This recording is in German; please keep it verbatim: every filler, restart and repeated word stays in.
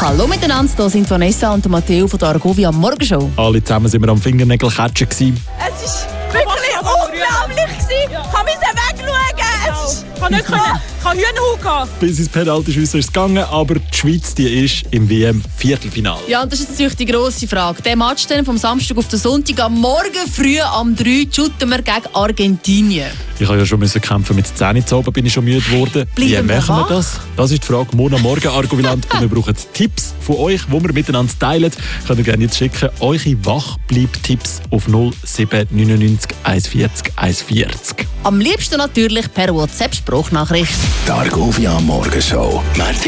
Hallo miteinander, hier sind Vanessa und Matteo von der Argovia Morgenshow. Alle zusammen sind wir am Fingernägelkatschen gewesen. Es ist wirklich unglaublich gewesen. Ich kann wegschauen. Es ist... Ich kann nicht können. Ich kann Hühnerhaut haben. Bis ins Penaltyschiessen ist es gegangen, aber die Schweiz die ist im W M-Viertelfinale. Ja, und das ist natürlich die grosse Frage. Der Match dann vom Samstag auf den Sonntag, am Morgen früh am drei shooten wir gegen Argentinien. Ich habe ja schon müssen kämpfen mit Zähnen zu oben, bin ich schon müde geworden. Bleiben Wie wir machen wir wach? das? Das ist die Frage. Morgen Morgen Argoviland. Und wir brauchen Tipps von euch, die wir miteinander teilen. Könnt ihr gerne jetzt schicken. Eure Wachbleib-Tipps auf null sieben neun neun eins vier null eins vier null. Am liebsten natürlich per WhatsApp-Sprachnachricht. Die Argovia Morgenshow.